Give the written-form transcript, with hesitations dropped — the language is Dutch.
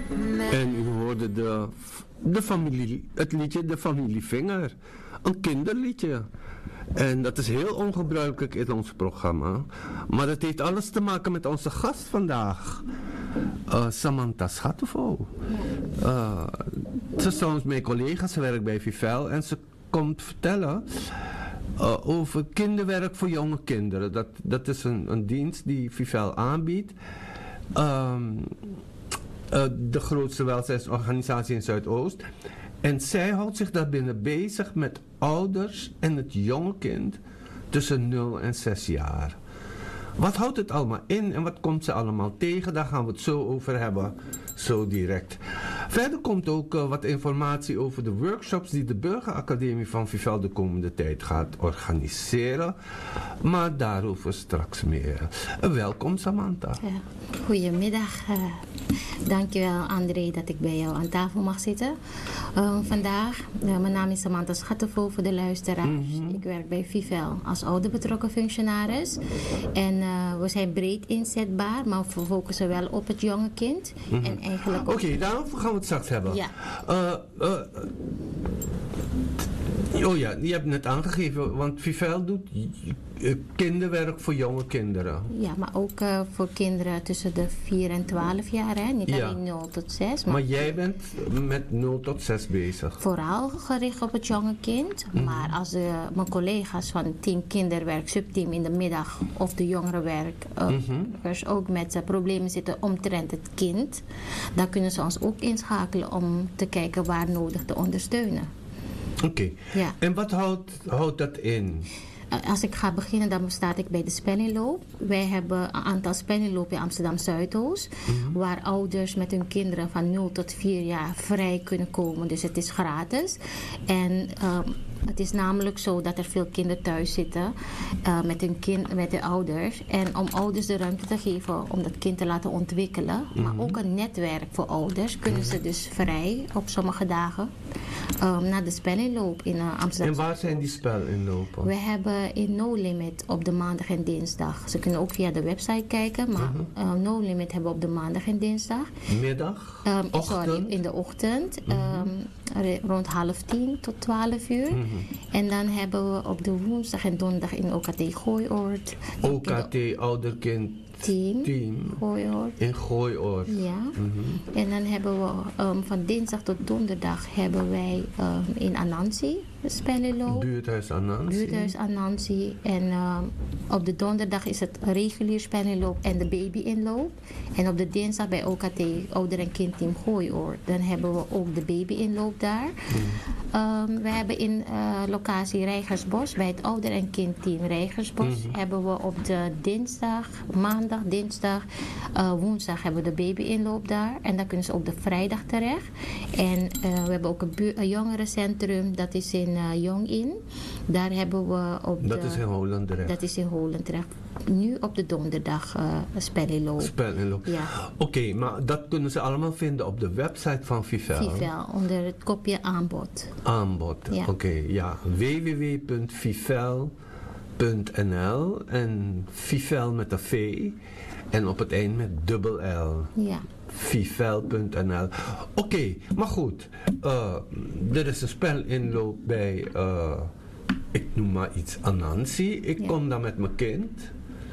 En u hoorde de familie, het liedje De Familie Vinger. Een kinderliedje. En dat is heel ongebruikelijk in ons programma. Maar het heeft alles te maken met onze gast vandaag. Samantha Schattevo. Ze is trouwens mijn collega, ze werkt bij Vivel. En ze komt vertellen over kinderwerk voor jonge kinderen. Dat is een dienst die Vivel aanbiedt. De grootste welzijnsorganisatie in Zuidoost. En zij houdt zich daarbinnen bezig met ouders en het jonge kind tussen 0 en 6 jaar. Wat houdt het allemaal in en wat komt ze allemaal tegen? Daar gaan we het zo over hebben, zo direct. Verder komt ook wat informatie over de workshops die de Burgeracademie van Vivel de komende tijd gaat organiseren. Maar daarover straks meer. Welkom Samantha. Ja, goedemiddag. Dankjewel André dat ik bij jou aan tafel mag zitten. Vandaag, mijn naam is Samantha Schattevo voor de luisteraars. Ik werk bij Vivel als ouderbetrokken functionaris. En we zijn breed inzetbaar, maar we focussen wel op het jonge kind. En eigenlijk Oké, daarover gaan we het straks hebben. Ja. Oh ja, je hebt net aangegeven, want Vivel doet kinderwerk voor jonge kinderen. Ja, maar ook voor kinderen tussen de 4 en 12 jaar, hè? Niet alleen 0 tot 6. Maar jij bent met 0 tot 6 bezig. Vooral gericht op het jonge kind. Maar als mijn collega's van het team kinderwerk, subteam in de middag of de jongerenwerk ook met problemen zitten omtrent het kind, dan kunnen ze ons ook inschakelen om te kijken waar nodig te ondersteunen. Oké. Ja. En wat houdt dat in? Als ik ga beginnen, dan sta ik bij de spellingloop. Wij hebben een aantal spellinglopen in Amsterdam Zuidoost, waar ouders met hun kinderen van 0 tot 4 jaar vrij kunnen komen. Dus het is gratis. En het is namelijk zo dat er veel kinderen thuis zitten met de ouders. En om ouders de ruimte te geven om dat kind te laten ontwikkelen, maar ook een netwerk voor ouders, kunnen ze dus vrij op sommige dagen naar de spellinloop in Amsterdam. En waar zijn die spelinlopen? We hebben in No Limit op de maandag en dinsdag. Ze kunnen ook via de website kijken, maar No Limit hebben we op de maandag en dinsdag. Middag? Sorry, in de ochtend. Rond 9:30 tot 12 uur. En dan hebben we op de woensdag en donderdag in OKT Gooioord. OKT Ouderkind Team. Gooioord. In Gooioord. Ja. En dan hebben we van dinsdag tot donderdag hebben wij in Anansi de spellenloop. Buurthuis Anansi. En op de donderdag is het regulier spellenloop en de babyinloop. En op de dinsdag bij OKT Ouder- en Kindteam Gooioord. Dan hebben we ook de babyinloop daar. We hebben in locatie Rijgersbos, bij het Ouder- en Kindteam Rijgersbos, hebben we op de maandag, dinsdag, woensdag hebben we de babyinloop daar. En dan kunnen ze ook de vrijdag terecht. En we hebben ook een jongerencentrum, dat is in Jong-in. Daar hebben we Dat is in Holendrecht. Dat is in Holendrecht. Nu op de donderdag spellinloop. Ja. Oké, maar dat kunnen ze allemaal vinden op de website van Vivel. Vivel, onder het kopje aanbod. Ja. Oké, ja. www.vivel.nl en Vivel met een V en op het eind met dubbel L. Ja. Vivel.nl. Oké, maar goed. Er is een spelinloop bij, ik noem maar iets, Anansi. Ik kom dan met mijn kind.